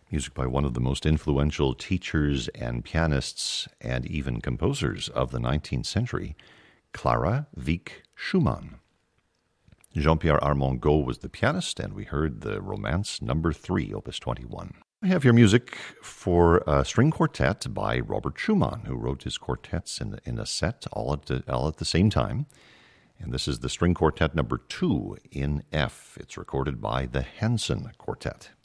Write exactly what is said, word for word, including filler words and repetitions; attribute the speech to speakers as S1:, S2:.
S1: Music by one of the most influential teachers and pianists and even composers of the nineteenth century, Clara Wieck Schumann. Jean-Pierre Armand Gault was the pianist, and we heard the Romance Number three, Opus twenty-one. I have your music for a string quartet by Robert Schumann, who wrote his quartets in, in a set all at, the, all at the same time. And this is the string quartet number two in F. It's recorded by the Hanson Quartet.